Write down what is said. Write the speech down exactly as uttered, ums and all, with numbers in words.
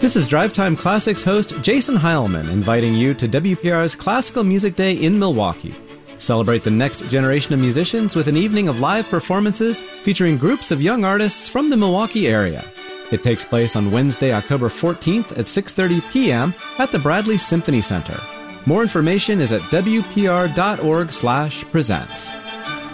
This is Drive Time Classics host Jason Heilman inviting you to W P R's Classical Music Day in Milwaukee. Celebrate the next generation of musicians with an evening of live performances featuring groups of young artists from the Milwaukee area. It takes place on Wednesday, October fourteenth at six thirty p.m. at the Bradley Symphony Center. More information is at w p r dot org slash presents.